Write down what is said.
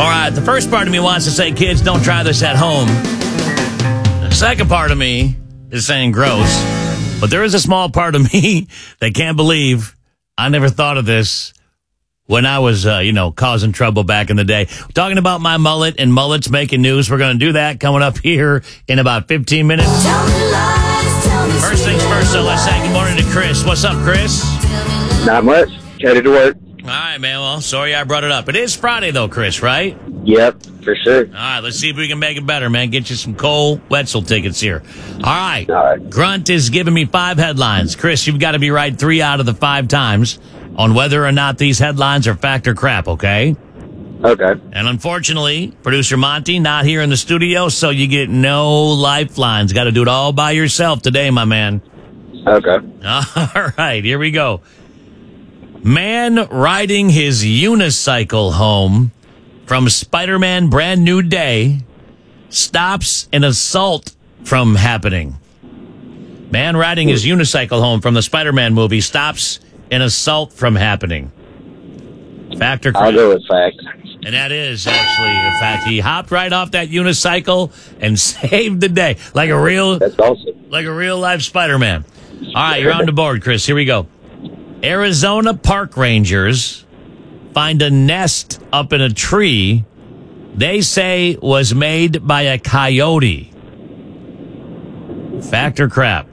All right, the first part of me wants to say, kids, don't try this at home. The second part of me is saying gross. But there is a small part of me that can't believe I never thought of this when I was, causing trouble back in the day. Talking about my mullet and mullets making news. We're going to do that coming up here in about 15 minutes. First things first, so let's say good morning to Chris. What's up, Chris? Not much. Headed to work. All right, man. Well, sorry I brought it up. It is Friday, though, Chris, right? Yep, for sure. All right, let's see if we can make it better, man. Get you some Cole Wetzel tickets here. All right. All right. Grunt is giving me 5 headlines. Chris, you've got to be right 3 out of the 5 times on whether or not these headlines are fact or crap, okay? Okay. And unfortunately, producer Monty not here in the studio, so you get no lifelines. Got to do it all by yourself today, my man. Okay. All right, here we go. Man riding his unicycle home from Spider-Man Brand New Day stops an assault from happening. Man riding his unicycle home from the Spider-Man movie stops an assault from happening. Fact or crap? I'll go with fact. And that is actually a fact. He hopped right off that unicycle and saved the day like a real life Spider-Man. All right, you're on the board, Chris. Here we go. Arizona park rangers find a nest up in a tree they say was made by a coyote. Fact or crap?